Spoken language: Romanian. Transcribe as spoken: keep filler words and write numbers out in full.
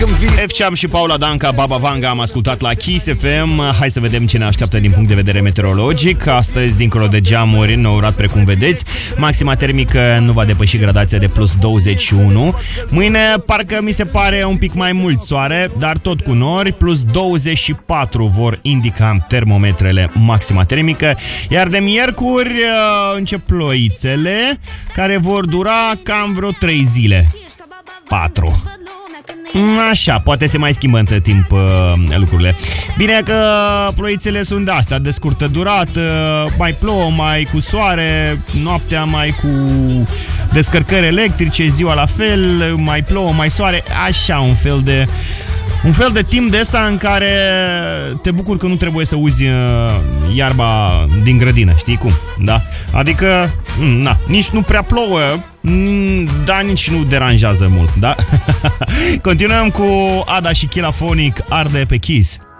F-Cham și Paula Danca, Baba Vanga am ascultat la Kiss F M. Hai să vedem ce ne așteaptă din punct de vedere meteorologic. Astăzi, dincolo de geamuri, nourat precum vedeți. Maxima termică nu va depăși gradația de plus douăzeci și unu. Mâine parcă mi se pare un pic mai mult soare, dar tot cu nori. Plus douăzeci și patru vor indica termometrele maxima termică. Iar de miercuri încep ploițele, care vor dura cam vreo trei zile. patru. Așa, poate se mai schimbă între timp uh, lucrurile. Bine că ploițele sunt de astea, de scurtă durată. Mai plouă, mai cu soare. Noaptea mai cu descărcări electrice. Ziua la fel, mai plouă, mai soare. Așa, un fel de Un fel de timp de ăsta în care te bucuri că nu trebuie să uzi iarba din grădină, știi cum? Da? Adică, na, nici nu prea plouă, dar nici nu deranjează mult, da? Continuăm cu Ada și Chilafonic, Arde pe Kiss.